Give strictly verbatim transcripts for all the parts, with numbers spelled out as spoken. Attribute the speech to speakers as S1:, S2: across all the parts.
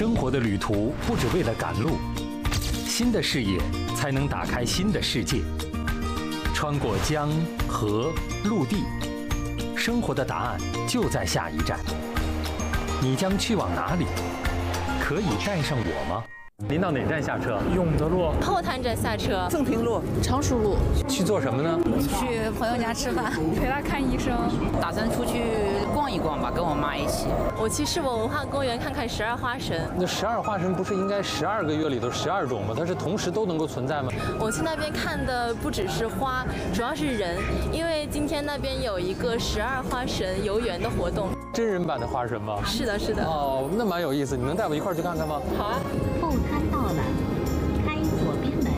S1: 生活的旅途不只为了赶路，新的视野才能打开新的世界。穿过江河陆地，生活的答案就在下一站。你将去往哪里？可以带上我吗？您到哪站下车？
S2: 永德路
S3: 后滩站下车。
S4: 正平路、
S5: 常熟路。
S1: 去做什么呢？
S5: 去朋友家吃饭，
S3: 陪他看医生。
S4: 打算出去逛一逛吧，跟我妈一起。
S3: 我去世博文化公园看看十二花神。
S1: 那十二花神不是应该十二个月里头十二种吗？它是同时都能够存在吗？
S3: 我去那边看的不只是花，主要是人，因为今天那边有一个十二花神游园的活动。
S1: 真人版的花神吗？
S3: 是的，是的。
S1: 哦，那蛮有意思，你能带我一块儿去看看吗？
S3: 好啊。
S6: 后滩到了，开左边门。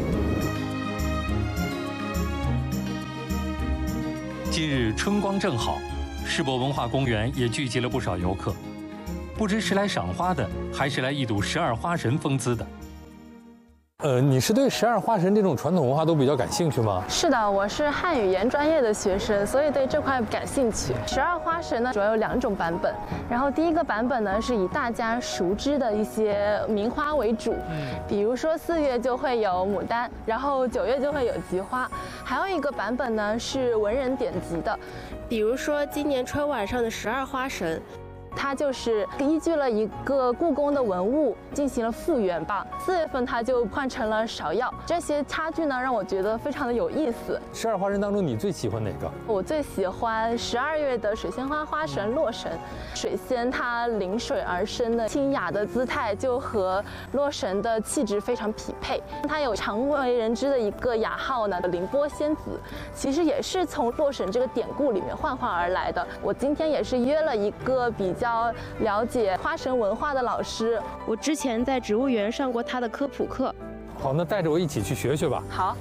S1: 今日春光正好，世博文化公园也聚集了不少游客，不知是来赏花的，还是来一睹十二花神风姿的。呃，你是对十二花神这种传统文化都比较感兴趣吗？
S3: 是的，我是汉语言专业的学生，所以对这块感兴趣。十二花神呢，主要有两种版本。然后第一个版本呢，是以大家熟知的一些名花为主，嗯，比如说四月就会有牡丹，然后九月就会有菊花。还有一个版本呢，是文人典籍的，比如说今年春晚上的十二花神。它就是依据了一个故宫的文物进行了复原吧。四月份它就换成了芍药，这些差距呢让我觉得非常的有意思。
S1: 十二花神当中，你最喜欢哪个？
S3: 我最喜欢十二月的水仙花花神洛神。水仙它临水而生的清雅的姿态，就和洛神的气质非常匹配。它有常为人知的一个雅号呢，凌波仙子，其实也是从洛神这个典故里面幻化而来的。我今天也是约了一个比较较了解花神文化的老师，我之前在植物园上过他的科普课。
S1: 好，那带着我一起去学学吧。
S3: 好。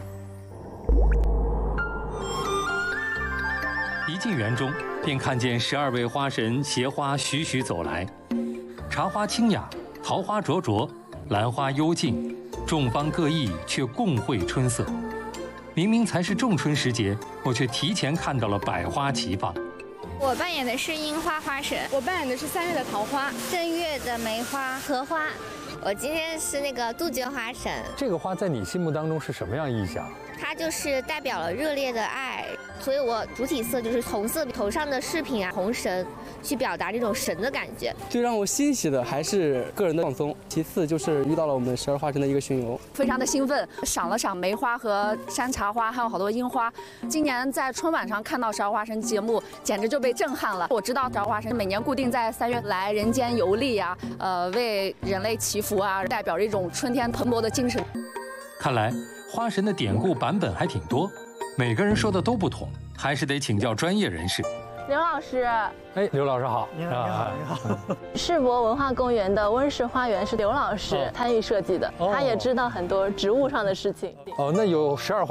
S1: 一进园中，便看见十二位花神携花徐徐走来，茶花清雅，桃花灼灼，兰花幽静，众芳各异，却共绘春色。明明才是仲春时节，我却提前看到了百花齐放。
S7: 我扮演的是樱花花神，
S8: 我扮演的是三月的桃花，
S7: 正月的梅花、荷花。我今天是那个杜鹃花神。
S1: 这个花在你心目当中是什么样意象？
S7: 它就是代表了热烈的爱，所以我主体色就是红色，头上的饰品啊，红绳，去表达这种神的感觉。
S9: 最让我欣喜的还是个人的放松，其次就是遇到了我们十二花神的一个巡游，
S5: 非常的兴奋，赏了赏梅花和山茶花，还有好多樱花。今年在春晚上看到十二花神节目，简直就被震撼了。我知道十二花神每年固定在三月来人间游历啊，呃，为人类祈福啊，代表着一种春天蓬勃的精神。
S1: 看来花神的典故版本还挺多，每个人说的都不同，还是得请教专业人士。
S3: 刘老师，
S1: 哎，刘老师好。
S2: 你好，你好，你好。
S3: 世博文化公园的温室花园是刘老师参与设计的，
S1: 哦、
S3: 他也知道很多植物上的事情。
S1: 哦，那有十二